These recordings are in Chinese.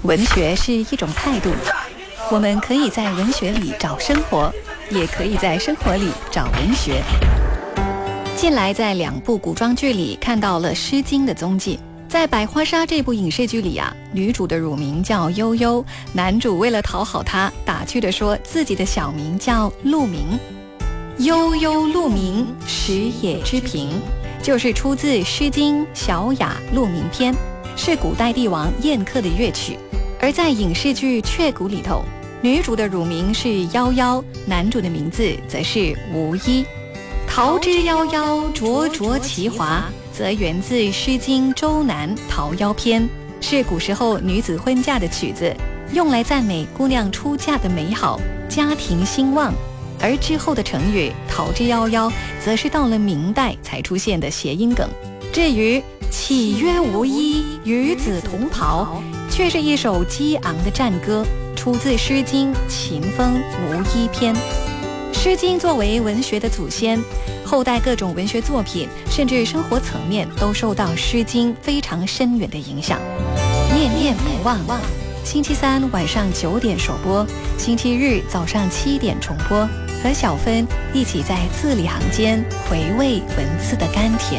文学是一种态度，我们可以在文学里找生活，也可以在生活里找文学。近来在2部古装剧里看到了《诗经》的踪迹。在《百花杀》这部影视剧里啊，女主的乳名叫悠悠，男主为了讨好她，打趣地说自己的小名叫鹿鸣。悠悠鹿鸣，食野之苹，就是出自《诗经·小雅·鹿鸣篇》，是古代帝王宴客的乐曲。而在影视剧《雀谷》里头，女主的乳名是夭夭，男主的名字则是无衣。桃之夭夭，灼灼其华，则源自《诗经·周南·桃夭篇》，是古时候女子婚嫁的曲子，用来赞美姑娘出嫁的美好，家庭兴旺。而之后的成语桃之夭夭，则是到了明代才出现的谐音梗。至于岂曰无衣，与子同袍，却是一首激昂的战歌，出自《诗经·秦风·无衣篇》。《诗经》作为文学的祖先，后代各种文学作品甚至生活层面都受到《诗经》非常深远的影响。念念不忘，星期三晚上9点首播，星期日早上7点重播，和小芬一起在字里行间回味文字的甘甜。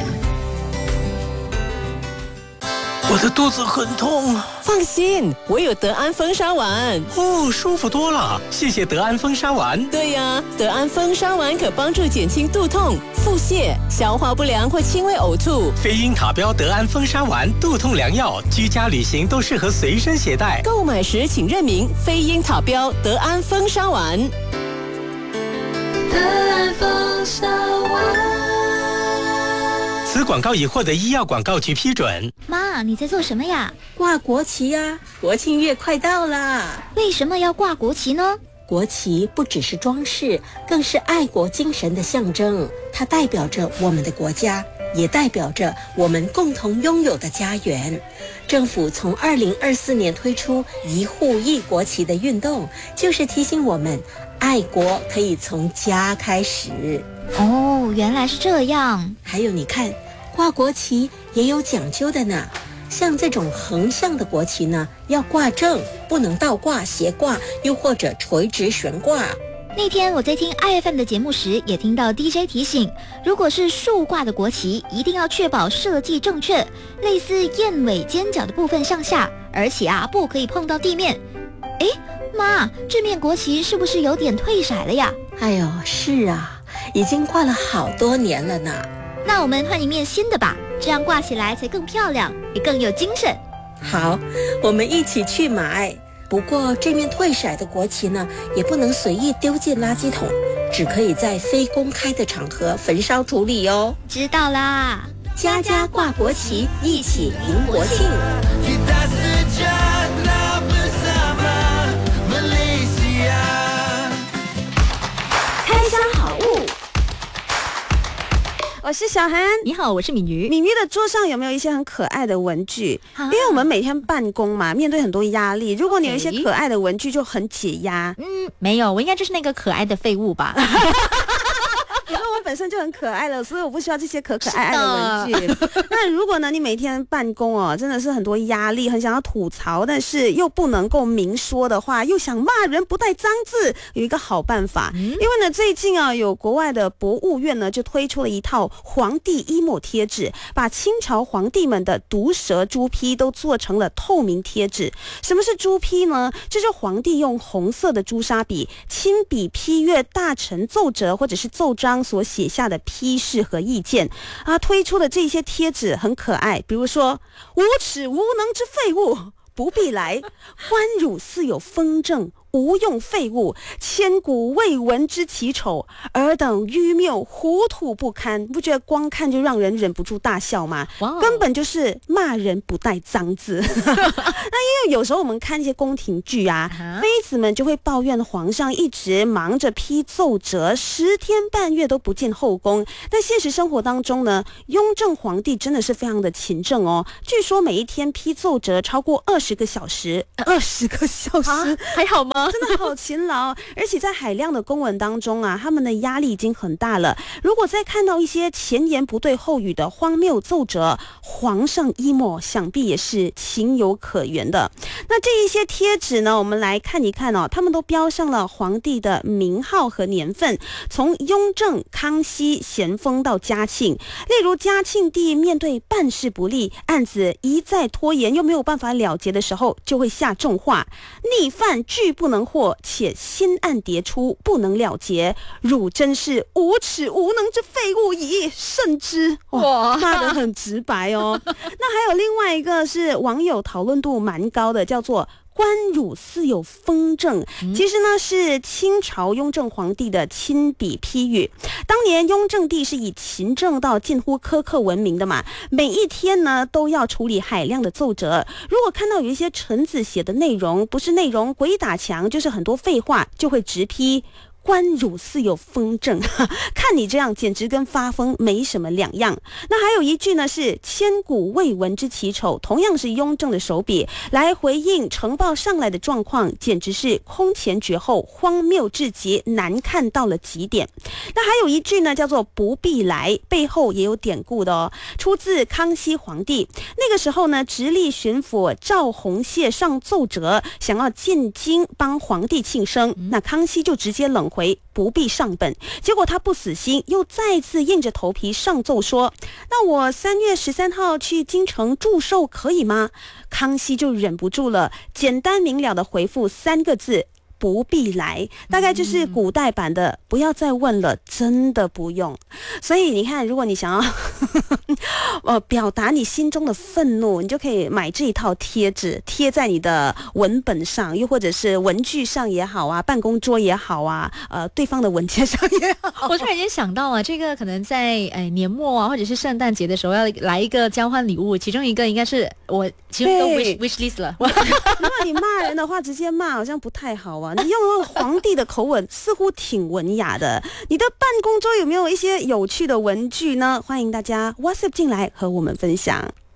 我的肚子很痛。 放心，我有德安风沙丸。 哦，舒服多了，谢谢德安风沙丸。 对呀，德安风沙丸可帮助减轻肚痛、腹泻、消化不良或轻微呕吐。 飞鹰塔标德安风沙丸，肚痛良药，居家旅行都适合随身携带。 购买时请认明飞鹰塔标德安风沙丸。 德安风沙丸。 此广告已获得医药广告局批准。 妈，你在做什么呀？ 挂国旗呀，国庆月快到啦！ 为什么要挂国旗呢？ 国旗不只是装饰，更是爱国精神的象征。它代表着我们的国家，也代表着我们共同拥有的家园。政府从2024年推出一户一国旗的运动，就是提醒我们，爱国可以从家开始。 哦，原来是这样。 还有你看，挂国旗也有讲究的呢。像这种横向的国旗呢，要挂正，不能倒挂、斜挂，又或者垂直悬挂。 那天我在听 IFM 的节目时，也听到 DJ 提醒，如果是竖挂的国旗，一定要确保设计正确，类似燕尾尖角的部分向下，而且不可以碰到地面。诶，妈，这面国旗是不是有点褪色了呀？ 哎呦，是啊，已经挂了好多年了呢。 那我们换一面新的吧，这样挂起来才更漂亮，也更有精神。 好，我们一起去买。不过这面褪色的国旗呢，也不能随意丢进垃圾桶，只可以在非公开的场合焚烧处理哦。 知道啦， 家家挂国旗，一起迎国庆。开箱好物。 我是小涵。 你好，我是敏瑜。 敏瑜的桌上有没有一些很可爱的文具？因为我们每天办公嘛，面对很多压力，如果你有一些可爱的文具就很解压。 没有，我应该就是那个可爱的废物吧。 你说我本身就很可爱了，所以我不需要这些可爱的文具。那如果呢，你每天办公真的是很多压力，很想要吐槽，但是又不能够明说的话，又想骂人不带脏字，有一个好办法。因为呢，最近有国外的博物院呢就推出了一套皇帝衣墨贴纸，把清朝皇帝们的毒蛇、朱批都做成了透明贴纸。什么是朱批呢？就是皇帝用红色的朱砂笔亲笔批阅大臣奏折或者是奏章所写下的批示和意见推出的这些贴纸很可爱，比如说无耻无能之废物不必来，官汝似有风正，无用废物，千古未闻之奇丑，尔等愚谬糊涂不堪。不觉得光看就让人忍不住大笑吗？根本就是骂人不带脏字。那因为有时候我们看一些宫廷剧妃子们就会抱怨皇上一直忙着批奏折，10天半月都不见后宫。但现实生活当中呢，雍正皇帝真的是非常的勤政哦，据说每一天批奏折超过20个小时。20个小时还好吗？ 真的好勤劳。而且在海量的公文当中啊，他们的压力已经很大了。如果再看到一些前言不对后语的荒谬奏折，皇上 emo 想必也是情有可原的。那这一些贴纸呢，我们来看一看哦，他们都标上了皇帝的名号和年份，从雍正、康熙、咸丰到嘉庆。例如嘉庆帝面对办事不力，案子一再拖延又没有办法了结的时候，就会下重话：逆犯拒不能获，且新案迭出，不能了结，汝真是无耻无能之废物矣，慎之。哇，骂得很直白哦。那还有另外一个是网友讨论度蛮高的，叫做关汝似有风正，其实呢是清朝雍正皇帝的亲笔批语。当年雍正帝是以勤政到近乎苛刻闻名的嘛，每一天呢都要处理海量的奏折。如果看到有一些臣子写的内容不是内容鬼打墙，就是很多废话，就会直批关汝似有风正，看你这样简直跟发疯没什么两样。那还有一句呢是千古未闻之奇丑，同样是雍正的手笔来回应呈报上来的状况，简直是空前绝后，荒谬至极，难看到了极点。那还有一句呢叫做不必来，背后也有典故的哦，出自康熙皇帝。那个时候呢，直隶巡抚赵弘燮上奏折想要进京帮皇帝庆生，那康熙就直接冷回不必上本。结果他不死心，又再次硬着头皮上奏说，那我3月13号去京城祝寿可以吗？康熙就忍不住了，简单明了的回复3个字：不必来，大概就是古代版的不要再问了，真的不用。所以你看，如果你想要表达你心中的愤怒，你就可以买这一套贴纸，贴在你的文本上，又或者是文具上也好啊，办公桌也好啊，对方的文件上也好。 我突然间想到啊，这个可能在年末啊，或者是圣诞节的时候要来一个交换礼物，其中一个应该是我其中一个 wish list 了。 如果你骂人的话，直接骂好像不太好啊。你用皇帝的口吻，似乎挺文雅的。你的办公桌有没有一些有趣的文具呢？欢迎大家 WhatsApp 进来和我们分享。